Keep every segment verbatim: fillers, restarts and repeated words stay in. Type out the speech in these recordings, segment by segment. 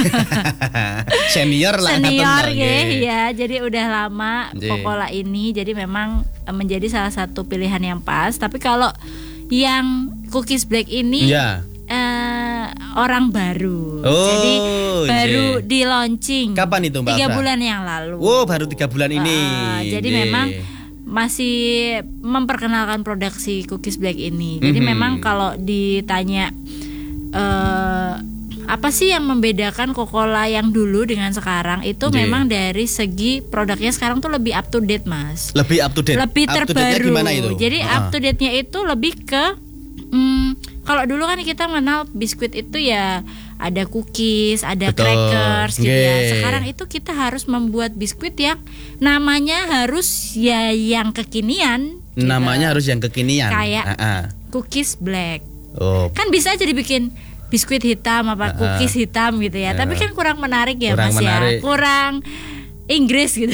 Senior lah. Senior nggih ya. Jadi udah lama Coca-Cola ini. Jadi memang menjadi salah satu pilihan yang pas. Tapi kalau yang cookies black ini ya. uh, orang baru. Oh, jadi baru yeah. di launching. Kapan itu Mbak Tiga Afra? bulan yang lalu. Oh, baru tiga bulan ini. Uh, jadi yeah. memang masih memperkenalkan produk si cookies black ini. Jadi mm-hmm. memang kalau ditanya uh, apa sih yang membedakan Coca-Cola yang dulu dengan sekarang itu yeah. memang dari segi produknya sekarang tuh lebih up to date, Mas. Lebih up to date. Lebih up terbaru. Gimana itu? Jadi uh-huh. up to date-nya itu lebih ke hmm, kalau dulu kan kita mengenal biskuit itu ya ada cookies, ada Betul. crackers gitu yeah. ya. Sekarang itu kita harus membuat biskuit yang namanya harus ya yang kekinian. Namanya gitu. Harus yang kekinian. Kayak uh-uh. cookies black. Oh. Kan bisa aja dibikin biskuit hitam apa uh-uh. cookies hitam gitu ya. Uh-uh. Tapi kan kurang menarik ya kurang Mas menarik. ya. Kurang Inggris gitu.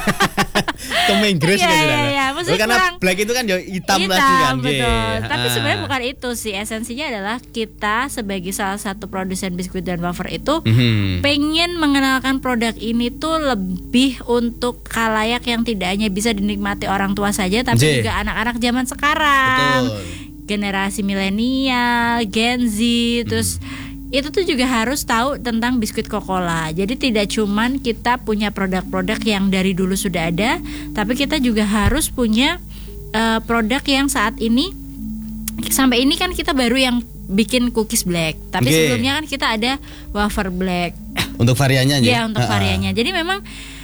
Temu Inggris ya, kan ya, ya. Oh, karena kurang, black itu kan hitam, hitam lagi kan. Betul. Yeah. Tapi sebenarnya bukan itu sih. Esensinya adalah kita sebagai salah satu produsen biskuit dan wafer itu mm-hmm. pengen mengenalkan produk ini tuh lebih untuk khalayak yang tidak hanya bisa dinikmati orang tua saja, tapi J. juga anak-anak zaman sekarang. Betul. Generasi milenial, Gen Z, terus mm. itu tuh juga harus tahu tentang biskuit Coca-Cola. Jadi tidak cuman kita punya produk-produk yang dari dulu sudah ada, tapi kita juga harus punya uh, produk yang saat ini sampai ini kan kita baru yang bikin cookies black. Tapi okay. sebelumnya kan kita ada wafer black. Untuk variannya ya? Ya untuk uh-uh. variannya. Jadi memang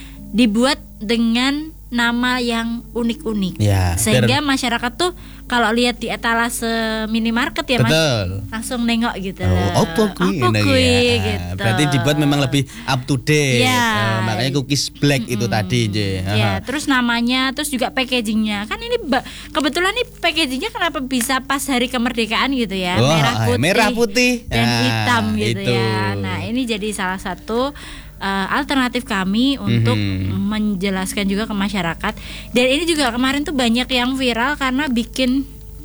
dibuat dengan nama yang unik-unik ya, sehingga biar... masyarakat tuh kalau lihat di etalase minimarket ya Mas Betul. langsung nengok gitu. Oh, opo kui, opo kui ya. gitu. Berarti dibuat memang lebih up to date. Ya. Uh, makanya cookies black mm-hmm. itu tadi, J. Ya, terus namanya, terus juga packagingnya. Kan ini kebetulan nih packagingnya kenapa bisa pas hari kemerdekaan gitu ya, oh, merah putih, merah putih dan nah, hitam gitu itu. ya. Nah ini jadi salah satu Uh, alternatif kami untuk mm-hmm. menjelaskan juga ke masyarakat. Dan ini juga kemarin tuh banyak yang viral karena bikin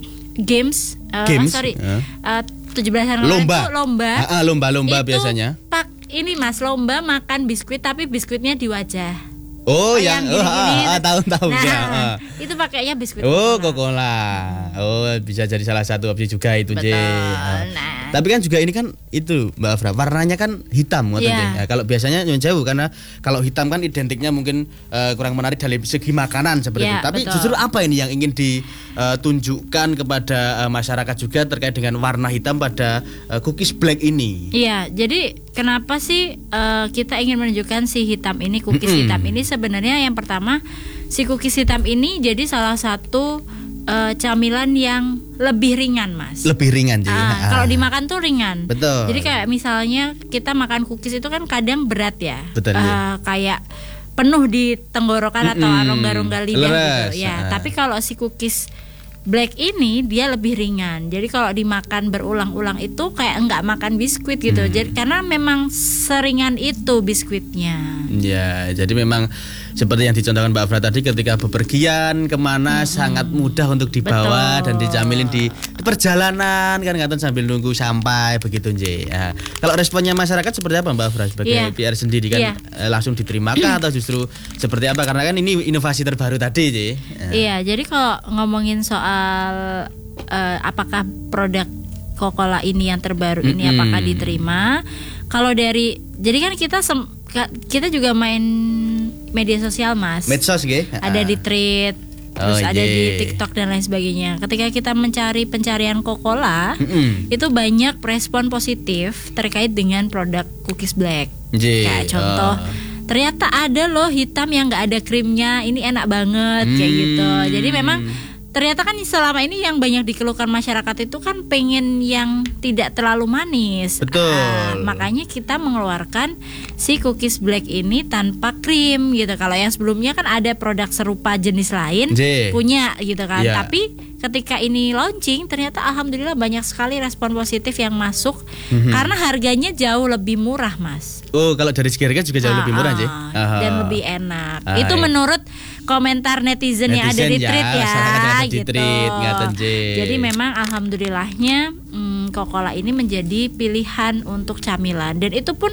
games, uh, games? sorry, uh. Uh, tujuh belasan lomba, itu lomba, uh, uh, lomba-lomba itu biasanya. Pak, ini Mas lomba makan biskuit tapi biskuitnya di wajah. Oh, oh yang, yang oh, ah, tahun-tahun nah, ya. Ah. Itu pakainya biskuit. Oh, Coca-Cola. Oh, bisa jadi salah satu opsi juga itu, J. Ah. Nah. Tapi kan juga ini kan itu Mbak Afra, warnanya kan hitam yeah. ya, kalau biasanya yang jauh karena kalau hitam kan identiknya mungkin uh, kurang menarik dari segi makanan seperti yeah, itu. Tapi betul. Justru apa ini yang ingin ditunjukkan uh, kepada uh, masyarakat juga terkait dengan warna hitam pada uh, cookies black ini? Iya, yeah, jadi kenapa sih uh, kita ingin menunjukkan si hitam ini, cookies mm-hmm. hitam ini? Sebenarnya yang pertama, si cookies hitam ini jadi salah satu uh, camilan yang lebih ringan, Mas. Lebih ringan, jadi. Uh, ah. Kalau dimakan tuh ringan. Betul. Jadi kayak misalnya kita makan cookies itu kan kadang berat ya. Betul. Uh, ya. Kayak penuh di tenggorokan atau mm-hmm. rongga-rongga lidah gitu. Ya. Uh. Tapi kalau si cookies black ini dia lebih ringan. Jadi kalau dimakan berulang-ulang itu kayak enggak makan biskuit gitu. Hmm. Jadi karena memang seringan itu biskuitnya. Ya, jadi memang seperti yang dicontohkan Mbak Afra tadi, ketika bepergian kemana hmm. sangat mudah untuk dibawa Betul. Dan dicamilin di, di perjalanan kan ngatain sambil nunggu sampai begitu, J. Ya. Kalau responnya masyarakat seperti apa Mbak Afra sebagai yeah. P R sendiri kan yeah. langsung diterimakah atau justru seperti apa? Karena kan ini inovasi terbaru tadi, J. Ya. Iya, jadi kalau ngomongin soal uh, apakah produk Coca-Cola ini yang terbaru mm-hmm. ini apakah diterima? Kalau dari jadi kan kita sem, kita juga main media sosial, Mas. Medsos ge. Ada di Thread, terus oh, ada di TikTok dan lain sebagainya. Ketika kita mencari pencarian Coca-Cola, mm-hmm. itu banyak respon positif terkait dengan produk cookies black. J. Kayak contoh, oh. ternyata ada loh hitam yang nggak ada krimnya, ini enak banget hmm. kayak gitu. Jadi memang ternyata kan selama ini yang banyak dikeluhkan masyarakat itu kan pengen yang tidak terlalu manis. Betul. Uh, makanya kita mengeluarkan si cookies black ini tanpa krim gitu. Kalau yang sebelumnya kan ada produk serupa jenis lain J. punya gitu kan. Yeah. Tapi ketika ini launching ternyata alhamdulillah banyak sekali respon positif yang masuk mm-hmm. karena harganya jauh lebih murah, Mas. Oh, kalau dari segi harga juga jauh uh, lebih murah, J. Uh, dan lebih enak. Uh, Itu menurut komentar netizen, netizen yang ada di Thread ya, ya gitu. Tweet, jadi memang alhamdulillahnya hmm, Coca-Cola ini menjadi pilihan untuk camilan dan itu pun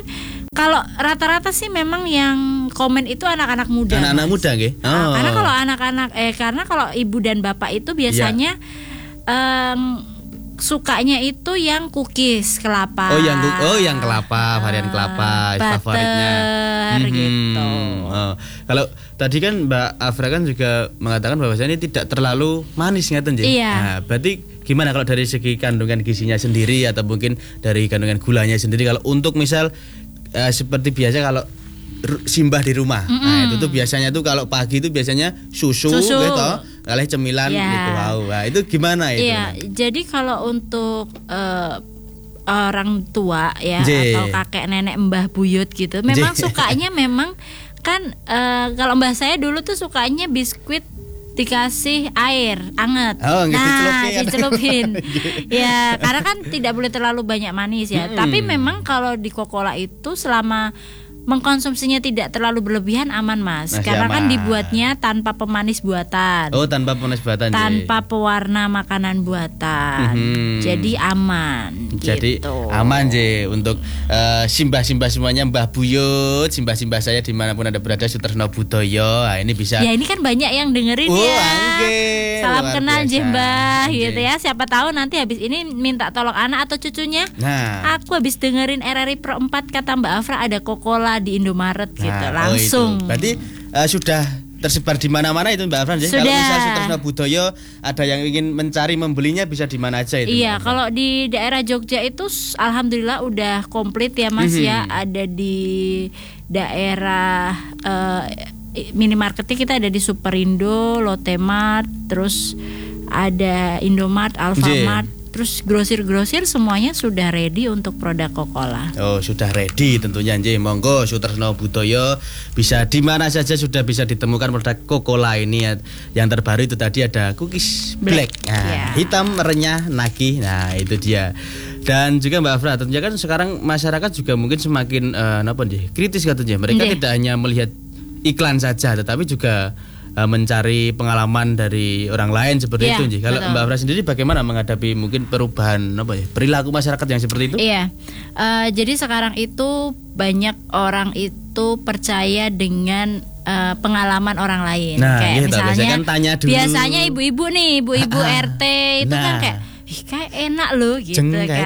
Kalau rata-rata sih memang yang komen itu anak-anak muda. Anak-anak muda nggih. Oh. Nah, karena kalau anak-anak eh karena kalau ibu dan bapak itu biasanya ya. um, sukanya itu yang cookies kelapa. Oh yang oh yang kelapa, varian kelapa butter, favoritnya. Hmm, gitu. Oh. Kalau tadi kan Mbak Afra kan juga mengatakan bahwasanya ini tidak terlalu manis ngaten nggih. Iya. Nah, berarti gimana kalau dari segi kandungan gizinya sendiri atau mungkin dari kandungan gulanya sendiri kalau untuk misal uh, seperti biasa kalau simbah di rumah. Mm-hmm. Nah, itu tuh biasanya tuh kalau pagi itu biasanya susu, susu. gitu, kalih cemilan yeah. gitu. Wow. Nah, itu gimana itu? Iya, jadi kalau untuk uh, orang tua ya J. atau kakek nenek mbah buyut gitu, memang J. sukanya memang kan uh, kalau mbah saya dulu tuh sukanya biskuit dikasih air anget, oh, nah dicelupin, ya karena kan tidak boleh terlalu banyak manis ya. Hmm. Tapi memang kalau di Coca-Cola itu selama mengkonsumsinya tidak terlalu berlebihan aman mas, Masih karena aman. Kan dibuatnya tanpa pemanis buatan. Oh tanpa pemanis buatan. Tanpa jadi. Pewarna makanan buatan, mm-hmm. jadi aman. Jadi gitu. aman je untuk uh, simbah-simbah semuanya, Mbah Buyut, simbah-simbah saya dimanapun ada berada, Sutresno Budoyo. Nah, ini bisa. Ya ini kan banyak yang dengerin oh, ya. Angge, salam kenal je Mbah, gitu ya. Siapa tahu nanti habis ini minta tolong anak atau cucunya. Nah. Aku habis dengerin R R I Pro empat kata Mbak Afra ada Coca-Cola di Indomaret nah, gitu langsung. Oh Berarti uh, sudah tersebar di mana-mana itu Mbak Afran ya? Kalau misal Sutresno Budoyo ada yang ingin mencari membelinya bisa di mana aja itu? Iya, kalau di daerah Jogja itu alhamdulillah udah komplit ya Mas mm-hmm. ya. Ada di daerah uh, minimarketnya kita ada di Superindo, Lotte Mart, terus ada Indomart, Alfamart. J. Terus grosir-grosir semuanya sudah ready untuk produk Coca-Cola. Oh, sudah ready tentunya nggih. Monggo Sutresno Budoyo bisa di mana saja sudah bisa ditemukan produk Coca-Cola ini ya. Yang terbaru itu tadi ada cookies black. black. Nah, yeah. hitam renyah nagih. Nah, itu dia. Dan juga Mbak Afra, tentunya kan sekarang masyarakat juga mungkin semakin uh, apa nih? kritis katanya. Mereka Ndeh. tidak hanya melihat iklan saja tetapi juga mencari pengalaman dari orang lain seperti ya, itu Nji. Kalau betul. Mbak Afra sendiri bagaimana menghadapi mungkin perubahan apa ya perilaku masyarakat yang seperti itu? Iya, uh, jadi sekarang itu banyak orang itu percaya dengan uh, pengalaman orang lain. Nah, kayak gitu, misalnya kan tanya dulu. Biasanya ibu-ibu nih, ibu-ibu R T itu nah. kan kayak ih kayak enak loh gitu Jeng, kan.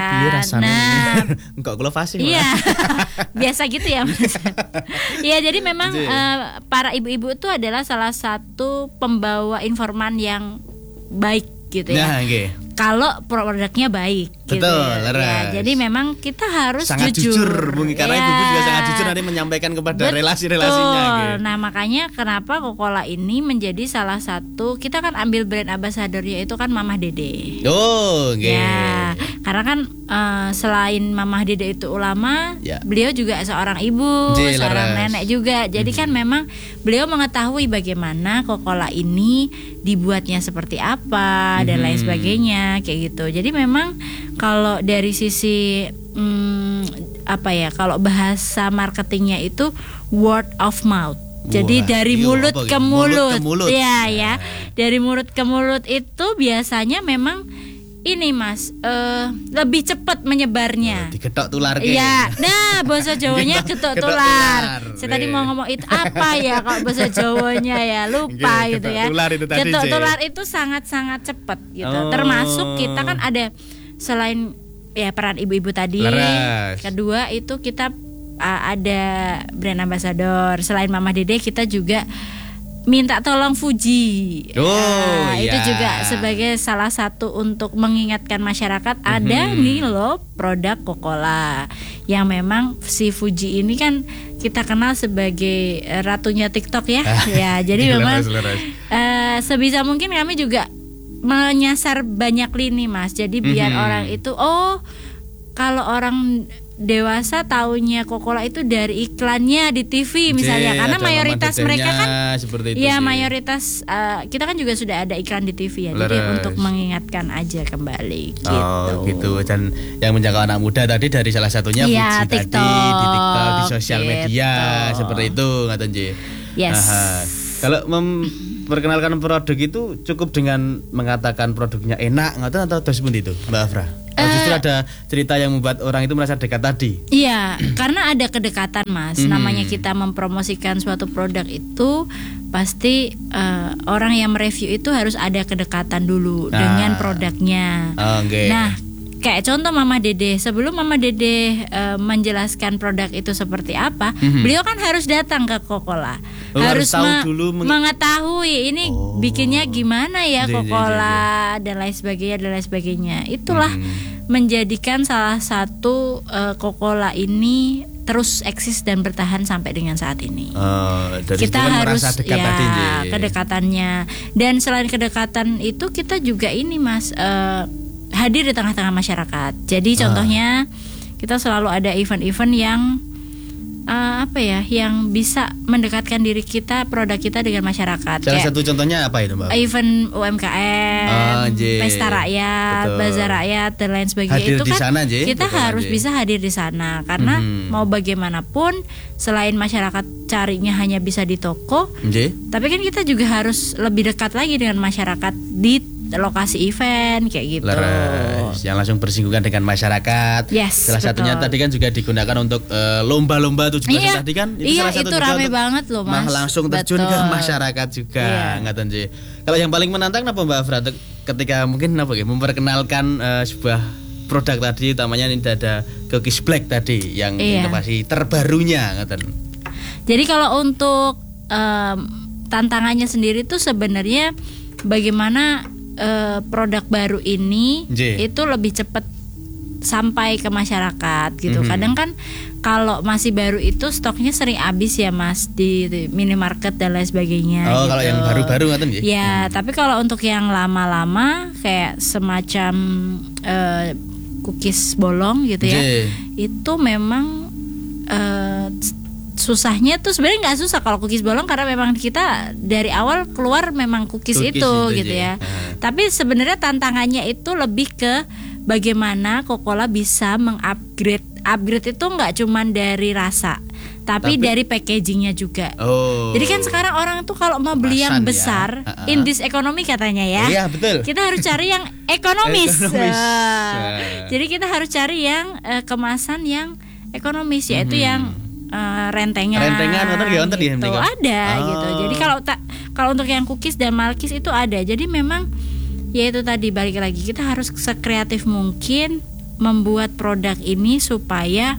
Nah, enggak kelovasi. Iya. Biasa gitu ya Mas. Iya, jadi memang uh, para ibu-ibu itu adalah salah satu pembawa informan yang baik gitu ya. Nah, okay. Kalau produknya baik. Betul, gitu ya. Ya, jadi memang kita harus sangat jujur. jujur Bung, karena ya. Ibu juga sangat jujur nanti menyampaikan kepada Betul. relasi-relasinya. Gitu. Nah makanya kenapa Coca-Cola ini menjadi salah satu, kita kan ambil brand ambassador-nya itu kan Mamah Dede. Oh, okay. Ya, karena kan uh, selain Mamah Dede itu ulama, ya. beliau juga seorang ibu, Jelas. seorang nenek juga. Jadi hmm. kan memang beliau mengetahui bagaimana Coca-Cola ini dibuatnya seperti apa hmm. dan lain sebagainya. Kayak gitu. Jadi memang kalau dari sisi hmm, apa ya, kalau bahasa marketingnya itu word of mouth. Jadi Wah, dari iyo, mulut, ke mulut, mulut ke mulut, ya, ya, dari mulut ke mulut itu biasanya memang ini Mas uh, lebih cepat menyebarnya. Oh, diketok tular. Iya. Nah bahasa Jawanya ketok tular. Saya tadi mau ngomong itu apa ya kalau bahasa Jawanya ya lupa gitu ya. Tular itu tadi, ketok tular itu sangat-sangat cepat gitu. Oh. Termasuk kita kan ada selain ya peran ibu-ibu tadi. Laras. Kedua itu kita uh, ada brand ambassador. Selain Mamah Dede kita juga minta tolong Fuji. Oh, nah, ya. Itu juga sebagai salah satu untuk mengingatkan masyarakat mm-hmm. ada nih loh produk Coca-Cola yang memang si Fuji ini kan kita kenal sebagai ratunya TikTok ya. Ya, jadi memang uh, sebisa mungkin kami juga menyasar banyak lini Mas. Jadi biar mm-hmm. orang itu oh kalau orang dewasa taunya Coca-Cola itu dari iklannya di T V misalnya, Jee, karena mayoritas mereka kan seperti itu ya sih. mayoritas uh, kita kan juga sudah ada iklan di T V ya. Leres. Jadi untuk mengingatkan aja kembali gitu. Oh gitu. Dan yang menjangkau anak muda tadi dari salah satunya ya, Fuji TikTok, tadi di TikTok, di sosial gitu. media seperti itu ngaten J. Yes. Aha. Kalau memperkenalkan produk itu cukup dengan mengatakan produknya enak, ngoten atau terus pun itu, Mbak Afra? Atau justru uh, ada cerita yang membuat orang itu merasa dekat tadi? Iya, karena ada kedekatan, Mas. Hmm. Namanya kita mempromosikan suatu produk itu pasti uh, orang yang mereview itu harus ada kedekatan dulu nah. dengan produknya. Okay. Nah, kayak contoh Mama Dede, sebelum Mama Dede uh, menjelaskan produk itu seperti apa, mm-hmm. beliau kan harus datang ke Coca-Cola, oh, harus, harus tahu ma- dulu meng- mengetahui ini oh. bikinnya gimana ya Coca-Cola dan lain sebagainya dan lain sebagainya. Itulah mm-hmm. menjadikan salah satu uh, Coca-Cola ini terus eksis dan bertahan sampai dengan saat ini. Oh, kita harus dekat ya tadi, kedekatannya, dan selain kedekatan itu kita juga ini Mas. Uh, hadir di tengah-tengah masyarakat. Jadi contohnya kita selalu ada event-event yang uh, apa ya, yang bisa mendekatkan diri kita, produk kita dengan masyarakat. Salah kayak satu contohnya apa itu, Mbak? Event U M K M, oh, pesta rakyat, betul. Bazar rakyat dan lain sebagainya. Hadir itu di kan sana, kita betul, harus J. bisa hadir di sana karena hmm. mau bagaimanapun selain masyarakat carinya hanya bisa di toko, J. tapi kan kita juga harus lebih dekat lagi dengan masyarakat di lokasi event kayak gitu. Leres, yang langsung bersinggungan dengan masyarakat. Yes, salah betul. satunya tadi kan juga digunakan untuk uh, lomba-lomba tujuh belas iya, tadi kan. Itu iya, salah satu itu rame banget loh Mas. Langsung terjun betul. Ke masyarakat juga. Iya. Ngaten Ji. Kalau yang paling menantang apa Mbak Afra ketika mungkin apa ya, memperkenalkan uh, sebuah produk tadi, utamanya ini ada Cookies Black tadi yang iya. inovasi terbarunya ngaten. Jadi kalau untuk um, tantangannya sendiri tuh sebenarnya bagaimana Uh, produk baru ini J. itu lebih cepat sampai ke masyarakat gitu. Mm-hmm. Kadang kan kalau masih baru itu stoknya sering habis ya Mas di, di minimarket dan lain sebagainya. Oh, gitu. Kalau yang baru-baru ngaten ya. Ya, hmm. tapi kalau untuk yang lama-lama kayak semacam uh, cookies bolong gitu ya, J. itu memang uh, susahnya tuh sebenarnya nggak susah kalau cookies bolong karena memang kita dari awal keluar memang cookies, cookies itu, itu gitu ya. Uh. Tapi sebenarnya tantangannya itu lebih ke bagaimana Coca-Cola bisa mengupgrade. Upgrade itu nggak cuma dari rasa, tapi, tapi dari packagingnya juga. Oh. Jadi kan sekarang orang tuh kalau mau beli yang besar, ya. uh-uh. in this economy katanya ya. Iya betul. Kita harus cari yang ekonomis. ekonomis. Uh. Jadi kita harus cari yang uh, kemasan yang ekonomis, yaitu hmm. yang Uh, rentengan, rentengan atau gitu, gitu. ada oh. gitu. Jadi kalau tak kalau untuk yang cookies dan malkis itu ada. Jadi memang ya itu tadi balik lagi kita harus sekreatif mungkin membuat produk ini supaya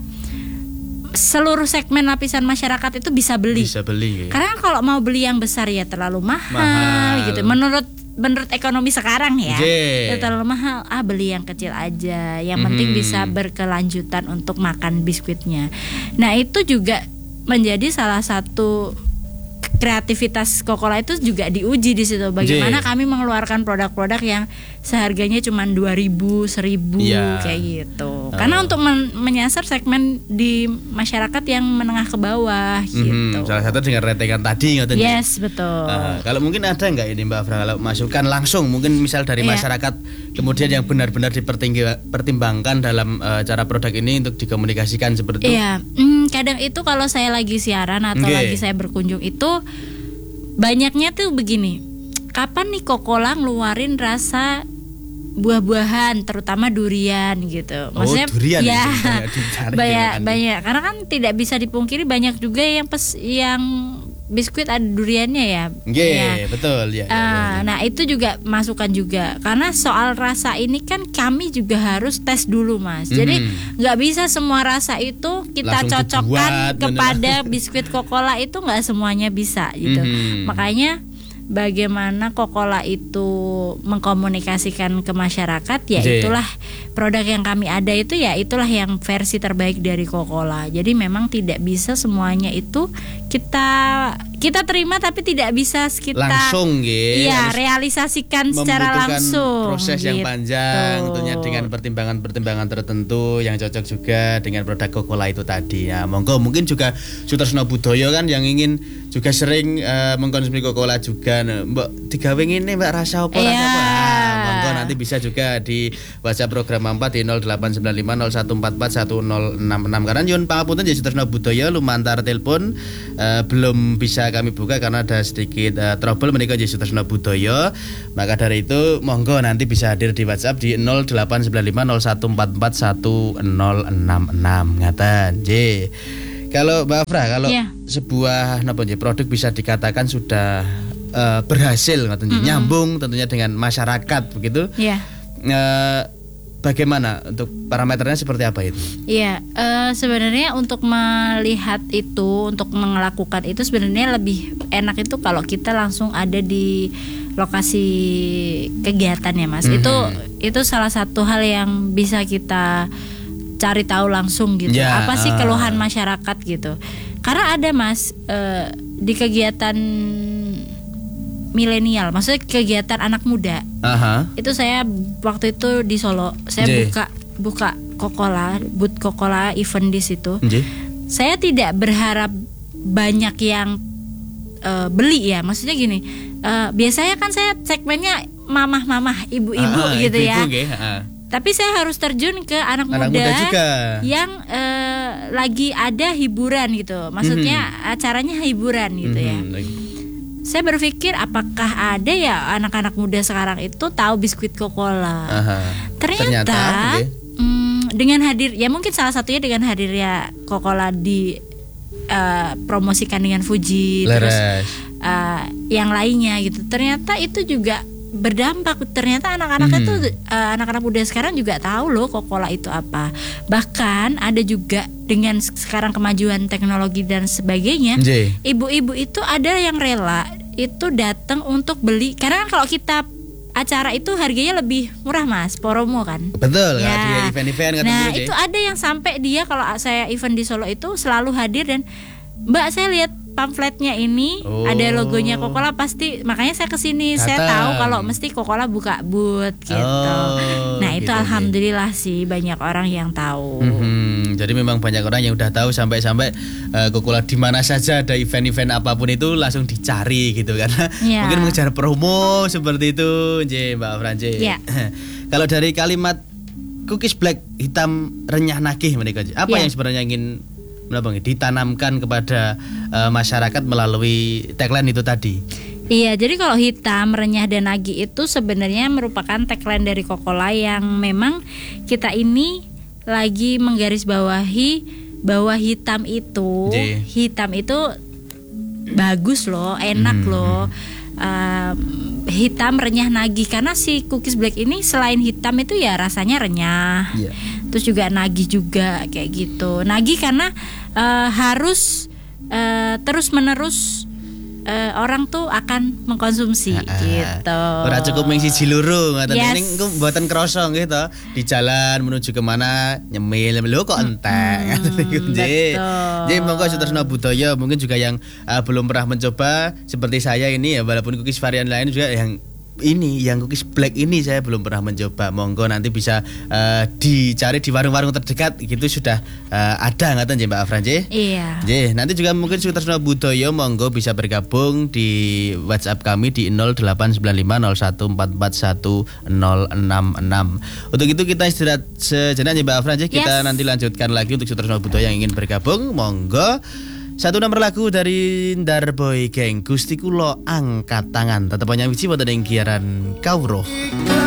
seluruh segmen lapisan masyarakat itu bisa beli. Bisa beli. Ya. Karena kalau mau beli yang besar ya terlalu mahal, mahal. gitu. Menurut menurut ekonomi sekarang ya, yeah. terlalu mahal. Ah beli yang kecil aja. Yang mm-hmm. penting bisa berkelanjutan untuk makan biskuitnya. Nah itu juga menjadi salah satu kreativitas Coca-Cola itu juga diuji di situ. Bagaimana yeah. kami mengeluarkan produk-produk yang seharganya cuma dua ribu, seribu yeah. kayak gitu. Uh. Karena untuk men- menyasar segmen di masyarakat yang menengah ke bawah mm-hmm. gitu. Salah satu dengan rentengan tadi ngaten. Yes, betul. Uh, kalau mungkin ada enggak ini Mbak Afra kalau masukkan langsung mungkin misal dari yeah. masyarakat kemudian yang benar-benar dipertimbangkan dalam uh, cara produk ini untuk dikomunikasikan seperti itu. Iya, yeah. hmm, kadang itu kalau saya lagi siaran atau okay. lagi saya berkunjung itu banyaknya tuh begini, kapan nih Coca-Cola ngeluarin rasa buah-buahan, terutama durian gitu. Maksudnya, oh, durian ya, itu, banyak banyak. Karena kan tidak bisa dipungkiri banyak juga yang pes, yang biskuit ada duriannya ya. Iya, yeah, ya. betul ya, uh, ya, ya. Nah itu juga masukan juga. Karena soal rasa ini kan kami juga harus tes dulu Mas. Mm-hmm. Jadi nggak bisa semua rasa itu kita langsung cocokkan dibuat, kepada bener. Biskuit Coca-Cola itu nggak semuanya bisa gitu. Mm-hmm. Makanya bagaimana Coca-Cola itu mengkomunikasikan ke masyarakat, ya itulah produk yang kami ada itu ya itulah yang versi terbaik dari Coca-Cola. Jadi memang tidak bisa semuanya itu kita kita terima tapi tidak bisa kita langsung gitu. Iya, realisasikan secara langsung. Proses gitu. yang panjang tentunya dengan pertimbangan-pertimbangan tertentu yang cocok juga dengan produk Coca-Cola itu tadi. Ya, monggo mungkin juga Sutresno Budoyo kan yang ingin juga sering uh, mengkonsumsi Coca-Cola juga. Mbak digawe ngene Mbak rasa apa rasa apa. Ah, monggo monggo nanti bisa juga di WhatsApp program empat di nol delapan sembilan lima nol satu empat empat satu nol enam enam. Karena nyuwun pangapunten Nggih Sutresno Budaya lumantar telepon uh, belum bisa kami buka karena ada sedikit uh, trouble menika Nggih Sutresno Budaya. Maka dari itu monggo nanti bisa hadir di WhatsApp di nol delapan sembilan lima nol satu empat empat satu nol enam enam ngaten. Nggih. Kalau Mbak Afra, kalau yeah. sebuah napa nggih produk bisa dikatakan sudah uh, berhasil ngoten mm-hmm. nyambung tentunya dengan masyarakat begitu. Iya. Yeah. Uh, bagaimana untuk parameternya seperti apa itu? Iya, yeah, uh, sebenarnya untuk melihat itu, untuk melakukan itu sebenarnya lebih enak itu kalau kita langsung ada di lokasi kegiatan ya, Mas. Mm-hmm. Itu itu salah satu hal yang bisa kita cari tahu langsung gitu, yeah, apa sih keluhan uh. masyarakat gitu. Karena ada Mas uh, di kegiatan milenial, maksudnya kegiatan anak muda. Uh-huh. Itu saya waktu itu di Solo, saya J. buka buka Coca-Cola, booth Coca-Cola event di situ. J. Saya tidak berharap banyak yang uh, beli ya, maksudnya gini. Uh, biasanya kan saya segmennya mamah-mamah, ibu-ibu uh, gitu ibu-ibu, ya. Okay. Uh. Tapi saya harus terjun ke anak, anak muda, muda juga. Yang uh, lagi ada hiburan gitu. Maksudnya mm-hmm. acaranya hiburan gitu mm-hmm. ya. Saya berpikir apakah ada ya anak-anak muda sekarang itu tahu biskuit Coca-Cola. Ternyata, Ternyata okay. mm, dengan hadir, ya mungkin salah satunya dengan hadirnya Coca-Cola di uh, promosikan dengan Fuji, Leres. Terus uh, yang lainnya gitu. Ternyata itu juga berdampak. Ternyata anak-anak hmm. itu uh, anak-anak muda sekarang juga tahu loh Coca-Cola itu apa. Bahkan ada juga dengan sekarang kemajuan teknologi dan sebagainya, J. ibu-ibu itu ada yang rela itu datang untuk beli. Karena kan kalau kita acara itu harganya lebih murah Mas, promo kan. Betul, ya. Dia event-event. Nah itu ada yang sampai dia kalau saya event di Solo itu selalu hadir dan Mbak saya lihat pamfletnya ini oh. ada logonya Coca-Cola pasti, makanya saya kesini saya tahu kalau mesti Coca-Cola buka booth gitu. Oh, nah itu gitu, alhamdulillah gitu. Sih banyak orang yang tahu. Mm-hmm. Jadi memang banyak orang yang udah tahu sampai-sampai uh, Coca-Cola di mana saja ada event-event apapun itu langsung dicari gitu karena ya. Mungkin mengejar promo seperti itu, J, Mbak Franje. Ya. Kalau dari kalimat cookies black hitam renyah nagih menika, apa ya. Yang sebenarnya ingin ditanamkan kepada uh, masyarakat melalui tagline itu tadi? Iya, jadi kalau hitam, renyah dan nagih itu sebenarnya merupakan tagline dari Coca-Cola yang memang kita ini lagi menggarisbawahi bahwa hitam itu, J. hitam itu bagus loh, enak hmm. loh. Uh, hitam renyah nagih karena si cookies black ini selain hitam itu ya rasanya renyah, yeah. terus juga nagih juga kayak gitu. Nagih karena uh, harus uh, terus menerus uh, orang tuh akan mengkonsumsi uh, gitu. Ora cukup ming siji loro ngoten yes. Ning mboten krasa nggih to di jalan menuju kemana nyemil lho kok entek ngoten niku nggih. Nggih monggo Sutresno Budaya mungkin juga yang uh, belum pernah mencoba seperti saya ini ya, walaupun cookies varian lain juga yang ini yang cookies black ini saya belum pernah mencoba. Monggo nanti bisa uh, dicari di warung-warung terdekat gitu sudah uh, ada ngaten nggih Mbak Afran nggih. Iya. Nggih, nanti juga mungkin Sutresno Budaya monggo bisa bergabung di WhatsApp kami di nol delapan sembilan lima nol satu empat empat satu nol enam enam. Untuk itu kita istirahat sejenak Mbak Afran nggih. Kita yes. nanti lanjutkan lagi untuk Sutresno Budaya yang ingin bergabung. Monggo. Satu nomor lagu dari Darboy Gang, Gusti Kulo angkat tangan. Tetep nyawiji boten ing giaran Kawruh.